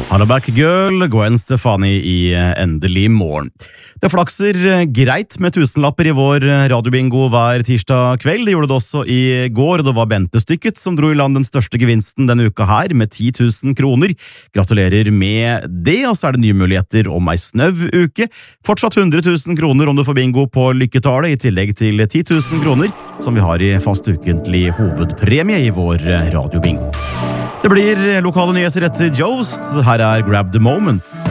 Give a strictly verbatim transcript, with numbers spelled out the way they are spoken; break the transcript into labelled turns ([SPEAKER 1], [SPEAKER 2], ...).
[SPEAKER 1] Hollaback Girl, Gwen Stefani i Endelig morgen. Det flakser greit med tusenlapper i vår radiobingo hver tirsdag kveld. Det gjorde det også i går, og det var Bente Stykket som dro i land den største gevinsten denne uka her, med ti tusen kroner. Gratulerer med det, og så er det nye muligheter om ei snøv uke. Fortsatt hundre tusen kroner om du får bingo på lykketale, i tillegg til ti tusen kroner, som vi har i fast ukentlig hovedpremie i vår radiobingo. Det blir lokale nyheter etter Jost. Her er Grab the Moment.